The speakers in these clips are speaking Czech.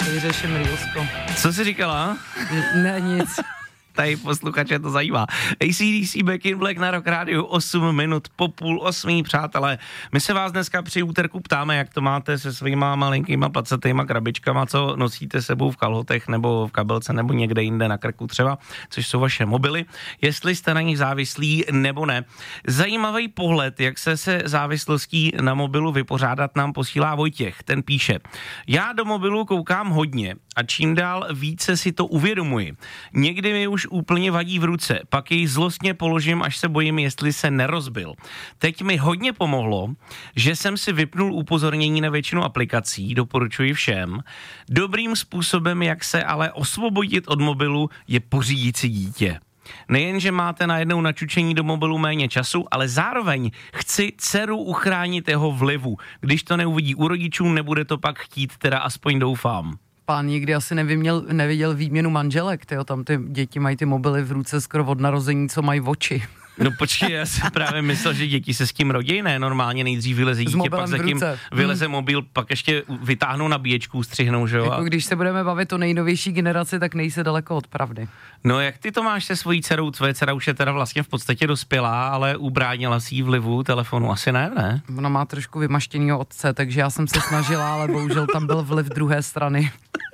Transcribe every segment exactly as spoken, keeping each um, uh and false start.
Tady řeším Reelsko. Co jsi říkala? Ne, nic. Tady posluchače to zajímá. A C D C Back in Black na Rock Rádiu, osm minut po půl osmí, přátelé. My se vás dneska při úterku ptáme, jak to máte se svýma malinkýma placatýma krabičkama, co nosíte sebou v kalhotech nebo v kabelce nebo někde jinde na krku třeba, což jsou vaše mobily, jestli jste na nich závislí nebo ne. Zajímavý pohled, jak se se závislostí na mobilu vypořádat, nám posílá Vojtěch. Ten píše: já do mobilu koukám hodně a čím dál více si to uvědomuji. Někdy mi už úplně vadí v ruce, pak jej zlostně položím, až se bojím, jestli se nerozbil. Teď mi hodně pomohlo, že jsem si vypnul upozornění na většinu aplikací, doporučuji všem. Dobrým způsobem, jak se ale osvobodit od mobilu, je pořídit si dítě. Nejen, že máte najednou na čučení do mobilu méně času, ale zároveň chci dceru uchránit jeho vlivu. Když to neuvidí u rodičů, nebude to pak chtít, teda aspoň doufám. Pán nikdy asi nevyměl, neviděl výměnu manželek, tyjo, tam ty děti mají ty mobily v ruce skoro od narození, co mají oči. No počkej, já jsem právě myslel, že děti se s tím rodí, ne? Normálně nejdřív vyleze dítě, pak za tím vyleze hmm. mobil, pak ještě vytáhnou nabíječku, střihnou, že jo? Jako když se budeme bavit o nejnovější generaci, tak nejse daleko od pravdy. No jak ty to máš se svojí dcerou? Tvoje dcera už je teda vlastně v podstatě dospělá, ale ubránila si jí vlivu telefonu, asi ne, ne? Ona má trošku vymaštěnýho otce, takže já jsem se snažila, ale bohužel tam byl vliv druhé strany.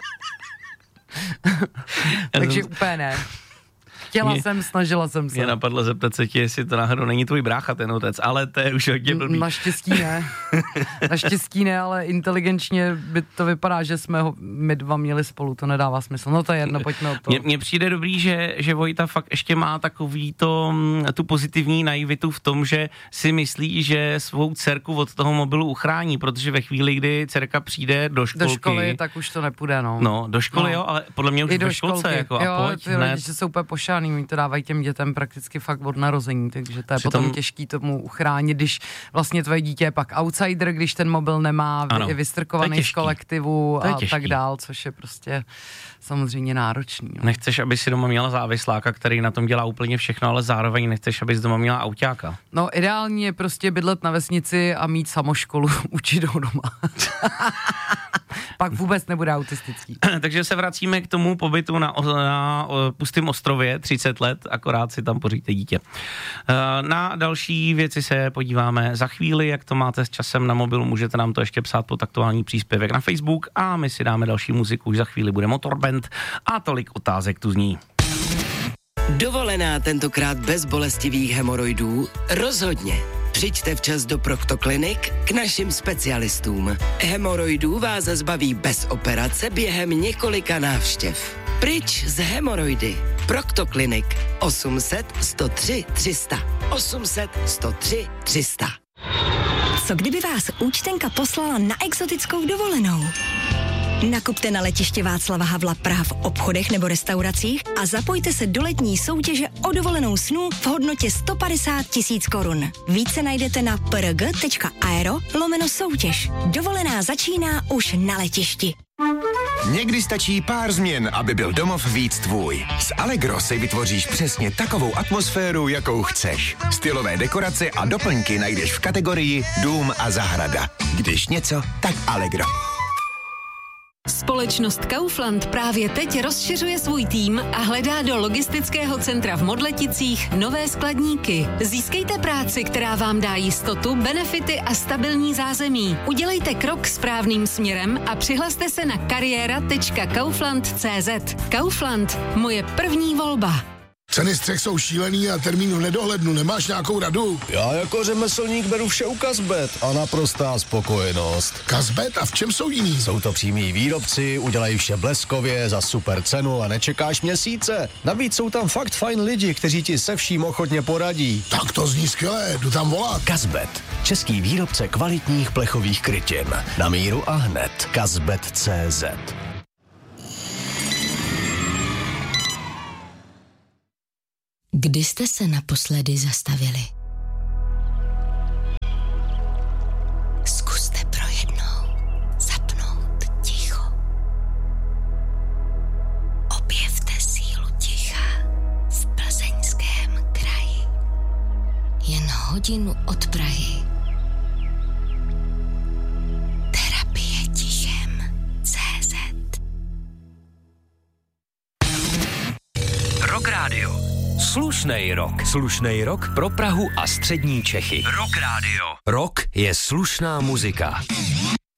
Takže úplně ne. Chtěla mě, jsem, snažila jsem se. Mě napadlo zeptat se ti, jestli to náhodou není tvůj brácha, ten otec, ale to je už hodně blbý. Naštěstí ne. Naštěstí ne, ale inteligenčně by to vypadá, že jsme ho my dva měli spolu, to nedává smysl. No to je jedno, pojďme od toho. Mně přijde dobrý, že, že Vojta fakt ještě má takový to, tu pozitivní naivitu v tom, že si myslí, že svou dcerku od toho mobilu uchrání, protože ve chvíli, kdy dcerka přijde do školky. Do školy, tak už to nepůjde, no. No, do školy no. jo, ale podle mě už i do ve školce, školky. jako jo, a pojď ty rodiče jsou úplně pošáný, oni to dávají těm dětem prakticky fakt od narození, takže to je Přitom... potom těžký tomu uchránit, když vlastně tvoje dítě je pak outsider, když ten mobil nemá, ano, je vystrkovaný z kolektivu a tak dál, což je prostě samozřejmě náročný. No. Nechceš, aby si doma měla závisláka, který na tom dělá úplně všechno, ale zároveň nechceš, aby si doma měla auťáka. No ideální je prostě bydlet na vesnici a mít samoškolu, učit ho doma. Pak vůbec nebude autistický. Takže se vracíme k tomu pobytu na, na pustém ostrově, třicet let, akorát si tam poříďte dítě. Na další věci se podíváme za chvíli, jak to máte s časem na mobilu, můžete nám to ještě psát pod aktuální příspěvek na Facebook a my si dáme další muziku, už za chvíli bude Motorband a tolik otázek tu zní. Dovolená tentokrát bez bolestivých hemoroidů? Rozhodně. Přijďte včas do Proctoclinic k našim specialistům. Hemoroidů vás zbaví bez operace během několika návštěv. Pryč z hemoroidy. Proctoclinic osm set, sto tři, tři sta. osm set, sto tři, tři sta. Co kdyby vás účtenka poslala na exotickou dovolenou? Nakupte na letiště Václava Havla Praha v obchodech nebo restauracích a zapojte se do letní soutěže o dovolenou snů v hodnotě sto padesát tisíc korun. Více najdete na prg.aero lomeno soutěž. Dovolená začíná už na letišti. Někdy stačí pár změn, aby byl domov víc tvůj. S Allegro si vytvoříš přesně takovou atmosféru, jakou chceš. Stylové dekorace a doplňky najdeš v kategorii Dům a zahrada. Když něco, tak Allegro. Společnost Kaufland právě teď rozšiřuje svůj tým a hledá do logistického centra v Modleticích nové skladníky. Získejte práci, která vám dá jistotu, benefity a stabilní zázemí. Udělejte krok správným směrem a přihlaste se na kariéra tečka kaufland tečka cé zet. Kaufland, moje první volba. Ceny střech jsou šílený a termín v nedohlednu. Nemáš nějakou radu? Já jako řemeslník beru vše u Kazbet a naprostá spokojenost. Kazbet? A v čem jsou jiný? Jsou to přímí výrobci, udělají vše bleskově, za super cenu a nečekáš měsíce. Navíc jsou tam fakt fajn lidi, kteří ti se vším ochotně poradí. Tak to zní skvěle, jdu tam volat. Kazbet, český výrobce kvalitních plechových krytin. Na míru a hned. Kazbet tečka cé zet. Kdy jste se naposledy zastavili? Zkuste pro jednou zapnout ticho. Objevte sílu ticha v Plzeňském kraji. Jen hodinu od Prahy. Terapie tichem tečka cé zet. Rock Radio. Slušnej rok. Slušnej rok pro Prahu a střední Čechy. Rock Radio. Rock je slušná muzika.